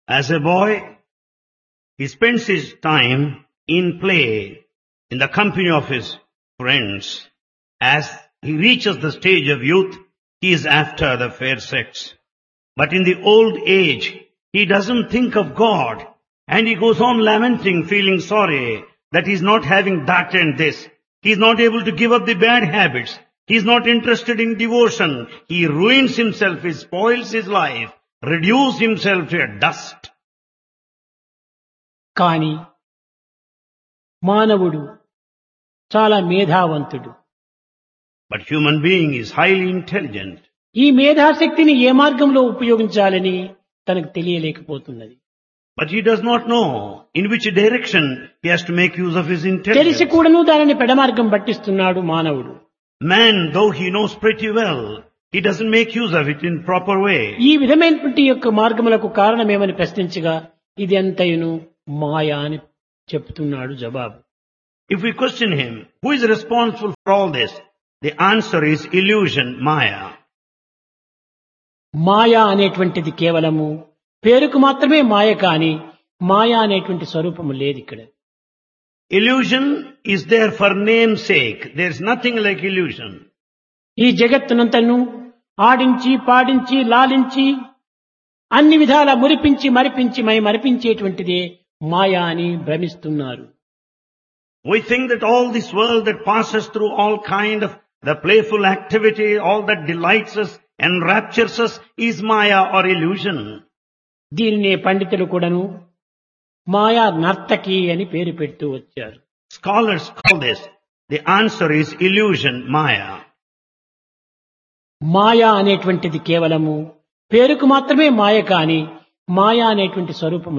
As a boy, he spends his time in play, in the company of his friends. As he reaches the stage of youth, he is after the fair sex. But in the old age, he doesn't think of God, and he goes on lamenting, feeling sorry that he is not having that and this. He is not able to give up the bad habits. He is not interested in devotion. He ruins himself, he spoils his life, reduces himself to a dust. కానీ మానవుడు చాలా మేధావంతుడు. But human being is highly intelligent. ఈ మేధాశక్తిని ఏ మార్గంలో ఉపయోగించాలని తనకు తెలియలేకపోతున్నది. But he does not know in which direction he has to make use of his తెలిసి intelligence. కూడాను దానిని పెడమార్గం పట్టిస్తున్నాడు మానవుడు. Man, though he knows pretty well, he doesn't make use of it in proper way. ఈ విధమైనటువంటి యొక్క మార్గములకు కారణమేమని ప్రశ్నించగా ఇది అంతయును మాయా అని చెప్తున్నాడు జవాబు. If we question him, who is responsible for all this? The answer is illusion, Maya. మాయా అనేటువంటిది కేవలము పేరుకు మాత్రమే మాయ, కాని మాయా అనేటువంటి స్వరూపము లేదు ఇక్కడ. Illusion is there for name's sake. There is nothing like illusion. ఈ జగత్తునంతను ఆడించి పాడించి లాలించి అన్ని విధాల మురిపించి మరిపించి మరిపించేటువంటిదే మాయా అని భ్రమిస్తున్నారు. We think that all this world that passes through all kind of the playful activity, all that delights us, enraptures us, is Maya or illusion. దీనినే పండితులు కూడాను మాయా నర్తకి అని పేరు పెడుతూ వచ్చారు. Scholars call this. The answer is illusion, Maya. మాయా అనేటువంటిది కేవలము పేరుకు మాత్రమే మాయ, కాని మాయా అనేటువంటి స్వరూపము